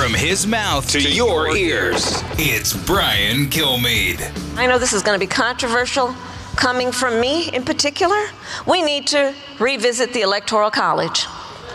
From his mouth to your ears, it's Brian Kilmeade. I know this is going to be controversial coming from me in particular. We need to revisit the Electoral College.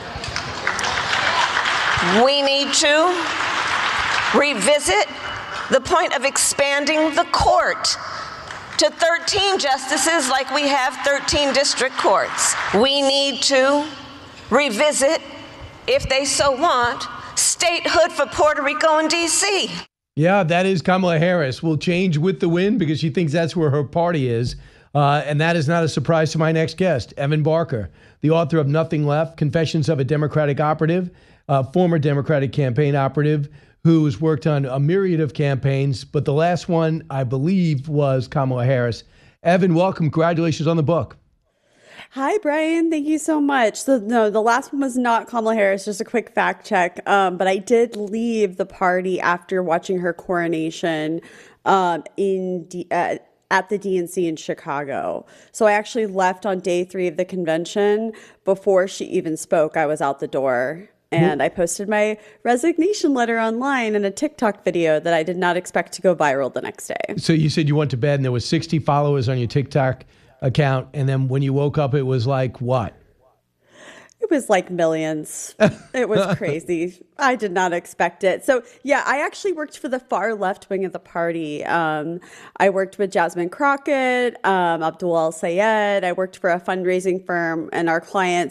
We need to revisit the point of expanding the court to 13 justices like we have 13 district courts. We need to revisit, if they so want, statehood for Puerto Rico and D.C. Yeah, that is Kamala Harris. Will change with the wind because she thinks that's where her party is. And that is not a surprise to my next guest, Evan Barker, the author of Nothing Left, Confessions of a Democratic Operative, former Democratic campaign operative who's worked on a myriad of campaigns. But the last one, I believe, was Kamala Harris. Evan, welcome. Congratulations on the book. Hi, Brian. Thank you so much. So, no, the last one was not Kamala Harris, just a quick fact check. But I did leave the party after watching her coronation at the DNC in Chicago. So I actually left on day 3 of the convention. Before she even spoke, I was out the door. And I posted my resignation letter online in a TikTok video that I did not expect to go viral the next day. So you said you went to bed and there was 60 followers on your TikTok account. And then when you woke up, it was like what? It was like millions. It was crazy. I did not expect it. So, yeah, I actually worked for the far left wing of the party. I worked with Jasmine Crockett, Abdul El Sayed. I worked for a fundraising firm, and our client